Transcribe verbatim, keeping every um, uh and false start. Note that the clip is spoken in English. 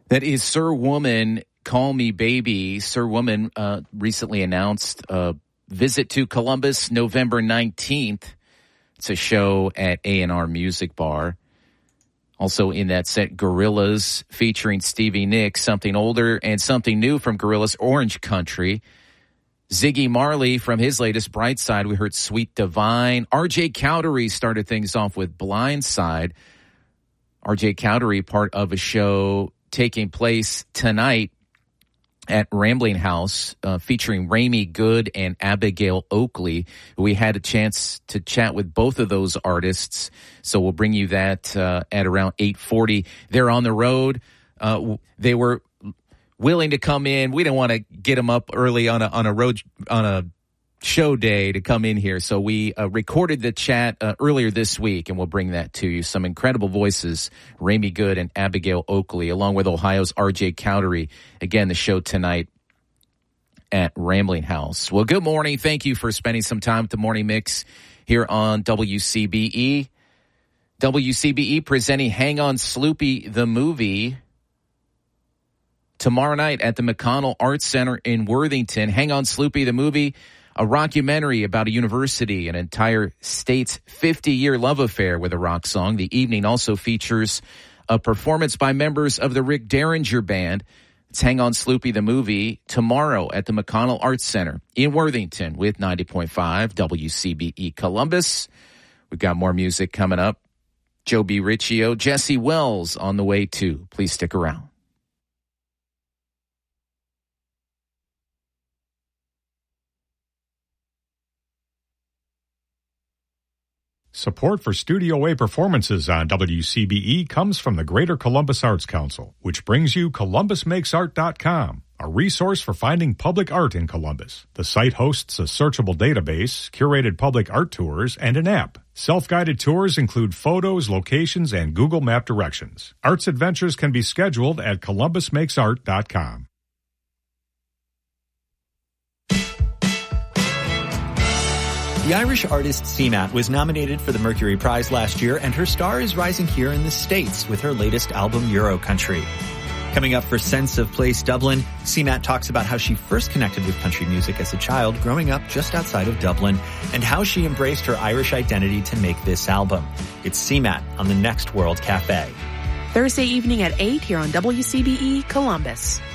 That is Sir Woman, Call Me Baby. Sir Woman uh, recently announced a visit to Columbus November nineteenth. It's a show at A and R Music Bar. Also in that set, Gorillaz featuring Stevie Nicks, Something Older and Something New from Gorillaz, Orange Country. Ziggy Marley from his latest Bright Side. We heard Sweet Divine. R J Cowdery started things off with Blind Side. R J Cowdery, part of a show taking place tonight at Rambling House, uh, featuring Ramy Good and Abigail Oakley. We had a chance to chat with both of those artists, so we'll bring you that uh, at around eight forty. They're on the road. Uh, they were willing to come in. We didn't want to get them up early on a on a road on a show day to come in here, so we uh, recorded the chat uh, earlier this week, and we'll bring that to you. Some incredible voices, Ramy Good and Abigail Oakley, along with Ohio's R J Cowdery. Again, the show tonight at Rambling House. Well, good morning. Thank you for spending some time with the Morning Mix here on W C B E. W C B E presenting Hang On Sloopy, the movie, tomorrow night at the McConnell Arts Center in Worthington. Hang On Sloopy, the movie, a rockumentary about a university, an entire state's fifty-year love affair with a rock song. The evening also features a performance by members of the Rick Derringer Band. It's Hang On Sloopy, the movie, tomorrow at the McConnell Arts Center in Worthington with ninety point five W C B E Columbus. We've got more music coming up. Joe B. Riccio, Jesse Wells on the way too. Please stick around. Support for Studio A performances on W C B E comes from the Greater Columbus Arts Council, which brings you Columbus Makes Art dot com, a resource for finding public art in Columbus. The site hosts a searchable database, curated public art tours, and an app. Self-guided tours include photos, locations, and Google Map directions. Arts adventures can be scheduled at Columbus Makes Art dot com. The Irish artist Seamat was nominated for the Mercury Prize last year, and her star is rising here in the States with her latest album, Euro Country. Coming up for Sense of Place Dublin, Seamat talks about how she first connected with country music as a child growing up just outside of Dublin, and how she embraced her Irish identity to make this album. It's Seamat on the Next World Cafe. Thursday evening at eight here on W C B E Columbus.